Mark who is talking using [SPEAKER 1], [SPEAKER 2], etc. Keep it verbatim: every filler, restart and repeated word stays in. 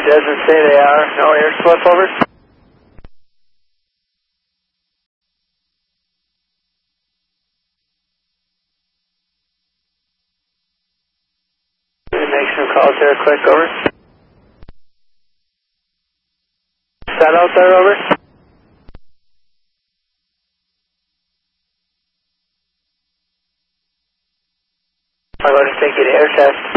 [SPEAKER 1] It doesn't say they are. No air slip, over. Make some calls there quick, over. Set out there, over. I'm going to take you to air test.